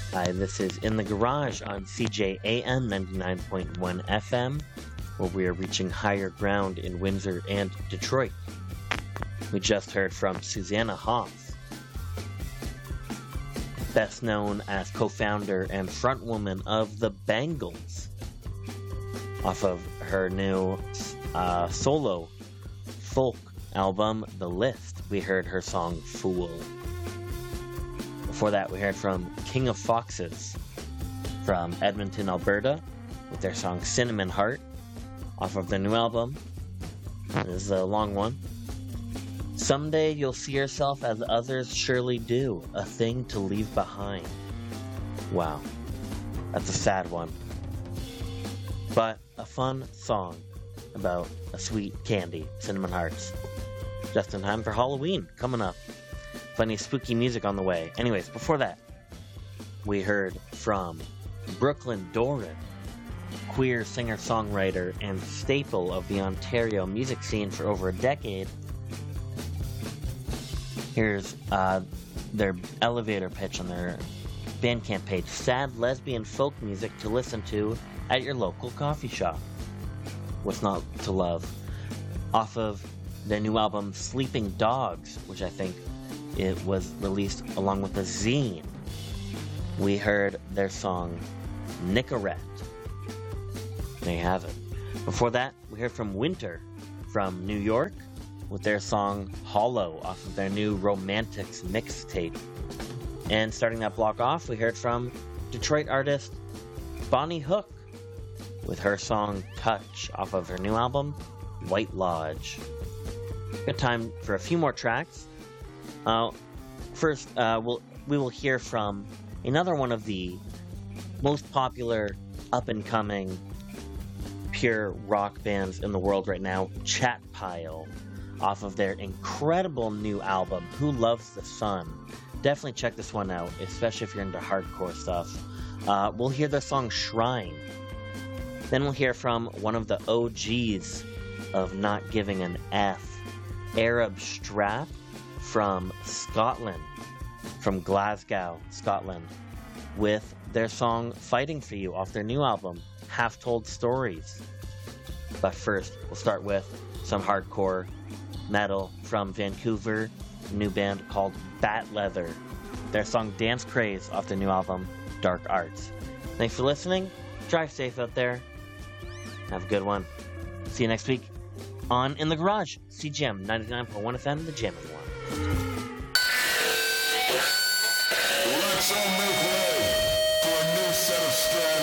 Hi, this is In the Garage on CJAM 99.1 FM, where we are reaching higher ground in Windsor and Detroit. We just heard from Susanna Hoffs, best known as co-founder and frontwoman of the Bangles. Off of her new solo folk album, The List, we heard her song Fool. Before that, we heard from King of Foxes from Edmonton, Alberta, with their song Cinnamon Heart, off of their new album. This is a long one. Someday you'll see yourself as others surely do, a thing to leave behind. Wow, that's a sad one. But a fun song about a sweet candy, Cinnamon Hearts. Just in time for Halloween, coming up. Plenty of spooky music on the way. Anyways, before that, we heard from Brooklyn Doran, queer singer-songwriter and staple of the Ontario music scene for over a decade. Here's their elevator pitch on their Bandcamp page. Sad lesbian folk music to listen to at your local coffee shop. What's not to love? Off of their new album, Sleeping Dogs, which I think it was released along with a zine. We heard their song, Nicorette. There you have it. Before that, we heard from Winter from New York with their song Hollow off of their new Romantics mixtape. And starting that block off, we heard from Detroit artist Bonnie Hook with her song Touch off of her new album, White Lodge. Got time for a few more tracks. First, we will hear from another one of the most popular up-and-coming pure rock bands in the world right now, Chat Pile, off of their incredible new album, Who Loves the Sun. Definitely check this one out, especially if you're into hardcore stuff. We'll hear the song Shrine. Then we'll hear from one of the OGs of not giving an F, Arab Strap, from Scotland, from Glasgow, Scotland, with their song Fighting For You off their new album, Half Told Stories. But first, we'll start with some hardcore metal from Vancouver, a new band called Bat Leather. Their song Dance Craze off their new album, Dark Arts. Thanks for listening. Drive safe out there. Have a good one. See you next week on In the Garage, CGM 99.1 FM, the Jamming One. Let's all make way for a new set of stars.